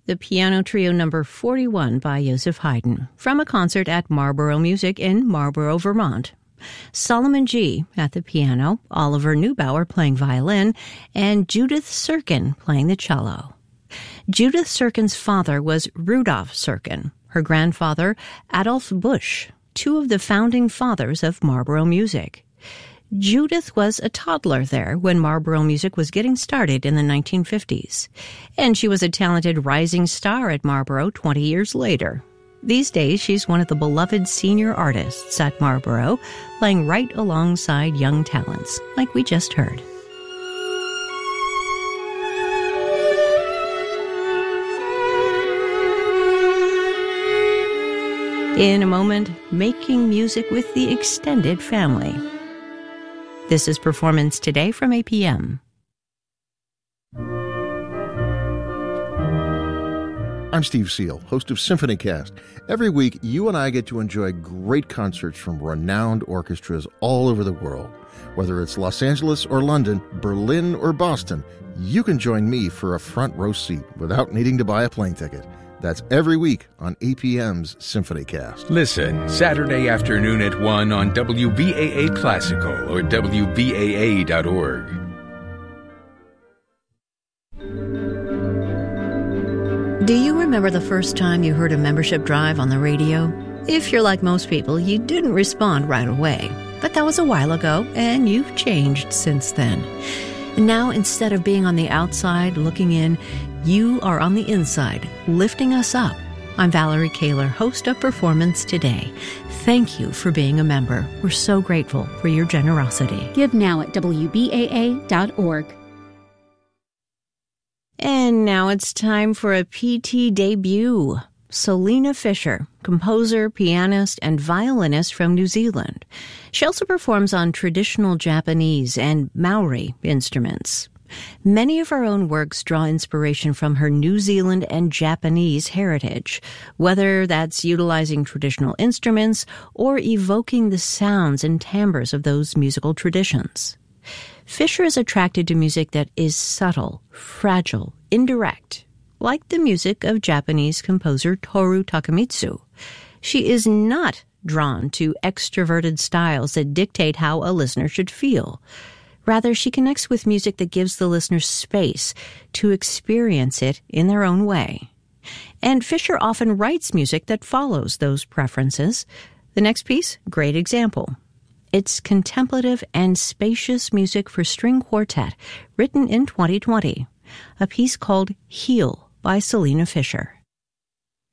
the Piano Trio number 41 by Joseph Haydn, from a concert at Marlborough Music in Marlborough, Vermont. Solomon G. at the piano, Oliver Neubauer playing violin, and Judith Serkin playing the cello. Judith Serkin's father was Rudolf Serkin, her grandfather Adolf Busch, two of the founding fathers of Marlborough Music. Judith was a toddler there when Marlborough Music was getting started in the 1950s, and she was a talented rising star at Marlborough 20 years later. These days, she's one of the beloved senior artists at Marlborough, playing right alongside young talents, like we just heard. In a moment, making music with the extended family. This is Performance Today from APM. I'm Steve Seal, host of SymphonyCast. Every week, you and I get to enjoy great concerts from renowned orchestras all over the world. Whether it's Los Angeles or London, Berlin or Boston, you can join me for a front row seat without needing to buy a plane ticket. That's every week on APM's SymphonyCast. Listen Saturday afternoon at 1 on WBAA Classical or WBAA.org. Do you remember the first time you heard a membership drive on the radio? If you're like most people, you didn't respond right away. But that was a while ago, and you've changed since then. And now, instead of being on the outside looking in, you are on the inside, lifting us up. I'm Valerie Kaler, host of Performance Today. Thank you for being a member. We're so grateful for your generosity. Give now at WBAA.org. And now it's time for a PT debut. Selina Fisher, composer, pianist, and violinist from New Zealand. She also performs on traditional Japanese and Maori instruments. Many of her own works draw inspiration from her New Zealand and Japanese heritage, whether that's utilizing traditional instruments or evoking the sounds and timbres of those musical traditions. Fisher is attracted to music that is subtle, fragile, indirect, like the music of Japanese composer Toru Takemitsu. She is not drawn to extroverted styles that dictate how a listener should feel. Rather, she connects with music that gives the listener space to experience it in their own way. And Fisher often writes music that follows those preferences. The next piece, great example. It's contemplative and spacious music for string quartet, written in 2020. A piece called Heal by Selina Fisher.